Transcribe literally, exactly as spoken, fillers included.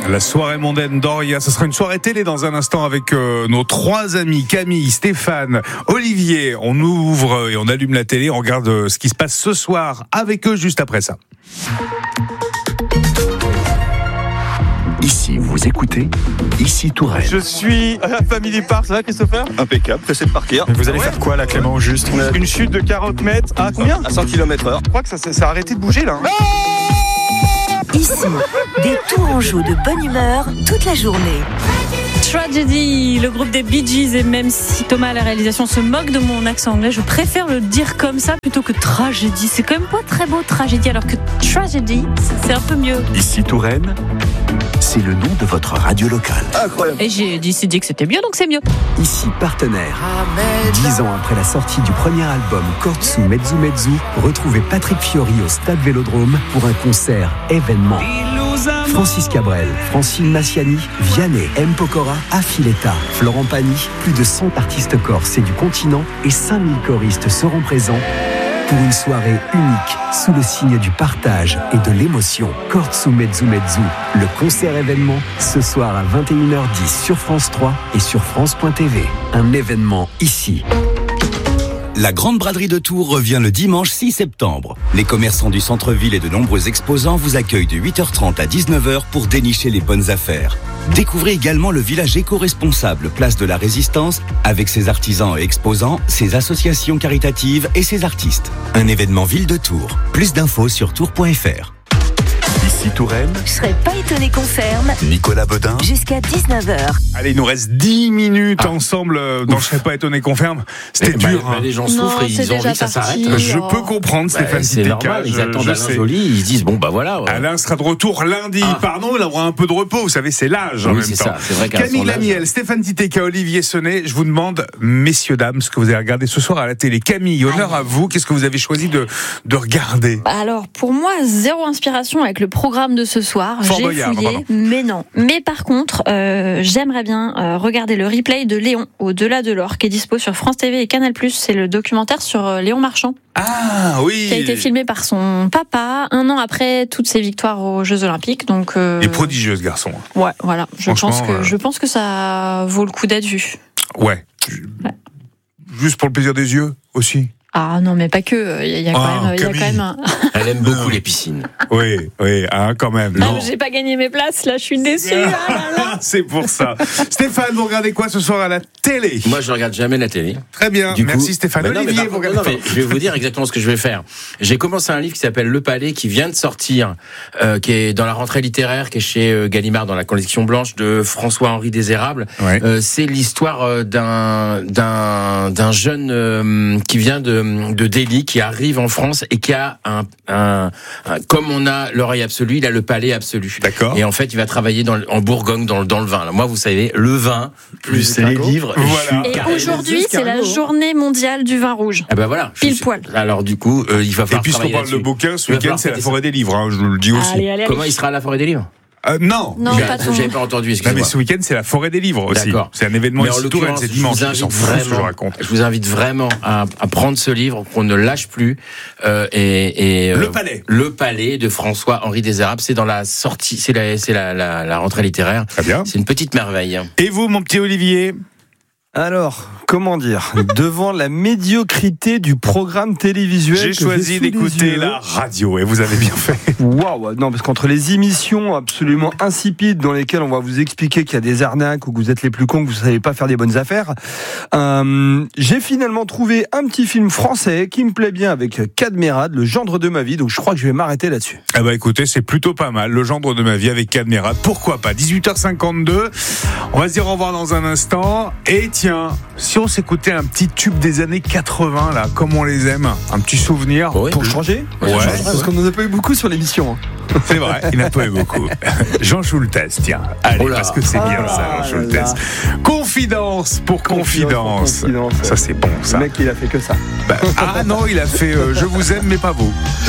La soirée mondaine d'Oria, ce sera une soirée télé dans un instant avec euh, nos trois amis, Camille, Stéphane, Olivier. On ouvre et on allume la télé, on regarde euh, ce qui se passe ce soir avec eux juste après ça. Ici, vous écoutez, ici Touraine. Je suis à la Family Park, ça va Christopher ? Impeccable, pressé de partir. Mais vous allez Ah ouais faire quoi là Clément au juste ? Euh, Une chute de quarante mètres à combien ? À cent kilomètres heure. Je crois que ça, ça, ça a arrêté de bouger là. Hein. Ici, des Tourangeaux de bonne humeur toute la journée. Tragedy, le groupe des Bee Gees, et même si Thomas à la réalisation se moque de mon accent anglais, je préfère le dire comme ça plutôt que tragédie. C'est quand même pas très beau tragédie, alors que tragedy, c'est un peu mieux. Ici Touraine, c'est le nom de votre radio locale. Incroyable. Et j'ai décidé que c'était mieux, donc c'est mieux. Ici partenaire. Dix ans après la sortie du premier album Kortsu Mezzu Mezzu, retrouvez Patrick Fiori au Stade Vélodrome pour un concert événement. Francis Cabrel, Francine Massiani, Vianney, M. Pokora, Affiletta, Florent Pagny, plus de cent artistes corses et du continent et cinq mille choristes seront présents pour une soirée unique sous le signe du partage et de l'émotion. Kortsu Mezzu Mezzu, le concert événement ce soir à vingt et une heures dix sur France trois et sur France point T V. Un événement ici. La Grande Braderie de Tours revient le dimanche six septembre. Les commerçants du centre-ville et de nombreux exposants vous accueillent de huit heures trente à dix-neuf heures pour dénicher les bonnes affaires. Découvrez également le village éco-responsable, place de la Résistance, avec ses artisans et exposants, ses associations caritatives et ses artistes. Un événement ville de Tours. Plus d'infos sur tours point f r. Ici Touraine, Je serais pas étonné qu'on ferme Nicolas Bedin. jusqu'à dix-neuf heures. Allez, il nous reste dix minutes ah. ensemble euh, dans Je serais pas étonné qu'on ferme. C'était bah, dur. bah, hein. les gens Non, souffrent et c'est ils ont déjà envie que ça parti. s'arrête. Je Oh. peux comprendre, Bah, Stéphane c'est Titeka, normal, ils je- attendent je Alain sais. Joly, ils se disent bon bah voilà. Ouais. Alain sera de retour lundi. Ah. Pardon, il aura un peu de repos. Vous savez, c'est l'âge en Oui, même c'est temps. ça, c'est vrai qu'à Camille son âge- Lamiel, Stéphane Titeka, Olivier Sonnet, je vous demande, messieurs, dames, ce que vous avez regardé ce soir à la télé. Camille, honneur à vous. Qu'est-ce que vous avez choisi de, de regarder ? Alors, pour moi, zéro inspiration avec le programme de ce soir. Fort J'ai Boyard, fouillé, pardon. mais non. Mais par contre, euh, j'aimerais bien euh, regarder le replay de Léon, Au-delà de l'or, qui est dispo sur France T V et Canal plus. C'est le documentaire sur euh, Léon Marchand, Ah oui. qui a été filmé par son papa un an après toutes ses victoires aux Jeux Olympiques. Donc, euh, Il est prodigieux, ce garçon. ouais, voilà. Je Franchement, pense que euh, je pense que ça vaut le coup d'être vu. Ouais. Ouais. Juste pour le plaisir des yeux aussi. Ah non, mais pas que. Il y a, il y a quand Ah, même, il y a Camille. quand même. Un... Elle aime beaucoup les piscines. Oui, oui, hein, quand même. Ah, j'ai pas gagné mes places. Là, je suis déçue. Ah là là. C'est pour ça. Stéphane, vous regardez quoi ce soir à la télé ? Moi, je regarde jamais la télé. Très bien, Du merci coup- Stéphane. Bah non, mais Olivier, par vous contre, regardez non, mais je vais vous dire exactement ce que je vais faire. J'ai commencé un livre qui s'appelle Le Palais, qui vient de sortir, euh, qui est dans la rentrée littéraire, qui est chez euh, Gallimard dans la collection blanche de François-Henri Désérable. Ouais. Euh, c'est l'histoire euh, d'un d'un d'un jeune euh, qui vient de de Delhi, qui arrive en France et qui a un, un, un comme on a l'oreille absolue, il a le palais absolu. D'accord. Et en fait, il va travailler dans, le- en Bourgogne dans, le- dans le vin. Alors moi, vous savez, le vin plus les livres. je Voilà. suis Et carré. aujourd'hui, c'est la journée mondiale du vin rouge. Ah ben voilà. je Pile suis- poil. Alors du coup, euh, il va Et falloir puisqu'on travailler parle de là-dessus. bouquins, ce Il va week-end, falloir c'est la fêter forêt des livres, hein, je le dis aussi. Allez, allez, Comment allez. il sera à la forêt des livres? Euh, non, Non, J'ai- pas ton. J'avais pas entendu, Non, mais excusez-moi. ce week-end, c'est la forêt des livres aussi. D'accord. C'est un événement Mais en ici, Touraine, l'occurrence, c'est je dimanche. vous Ils s'en invite foutent ce que je vraiment, raconte. je vous invite vraiment à, à prendre ce livre qu'on ne lâche plus. Euh, et, et, euh, Le Palais. Le Palais de François-Henri Désérable. C'est dans la sortie, c'est la, c'est la, la, la rentrée littéraire. Très bien. C'est une petite merveille. Et vous, mon petit Olivier ? Alors, comment dire, devant la médiocrité du programme télévisuel, J'ai que choisi sous les d'écouter yeux- la radio et vous avez bien fait. Waouh, non, parce qu'entre les émissions absolument insipides dans lesquelles on va vous expliquer qu'il y a des arnaques ou que vous êtes les plus cons, que vous savez pas faire des bonnes affaires, euh, j'ai finalement trouvé un petit film français qui me plaît bien avec Cadmerade, le gendre de ma vie, donc je crois que je vais m'arrêter là-dessus. Ah bah écoutez, c'est plutôt pas mal. Le gendre de ma vie avec Cadmerade. Pourquoi pas ? dix-huit heures cinquante-deux. On va se dire au revoir dans un instant. Et tiens, si on s'écoutait un petit tube des années quatre-vingts, là, comme on les aime, un petit souvenir. Oui. Pour changer Ouais, Parce qu'on en a pas eu beaucoup sur l'émission. hein. c'est vrai, il n'a pas eu beaucoup. Jean Schultes, tiens. Allez, Oh là. parce que c'est bien Ah ça, Jean là Schultes. là. Confidence pour confidence. Confidence. Ça, c'est bon, ça. Le mec, il a fait que ça. Bah, ah non, il a fait euh, Je vous aime, mais pas vous.